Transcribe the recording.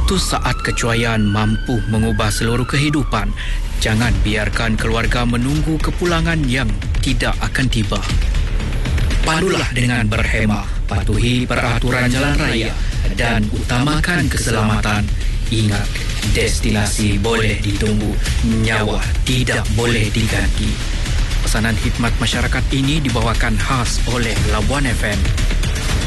Suatu saat kecuaian mampu mengubah seluruh kehidupan. Jangan biarkan keluarga menunggu kepulangan yang tidak akan tiba. Pandulah dengan berhemah, patuhi peraturan jalan raya dan utamakan keselamatan. Ingat, destinasi boleh ditunggu, nyawa tidak boleh diganti. Pesanan khidmat masyarakat ini dibawakan khas oleh Labuan FM.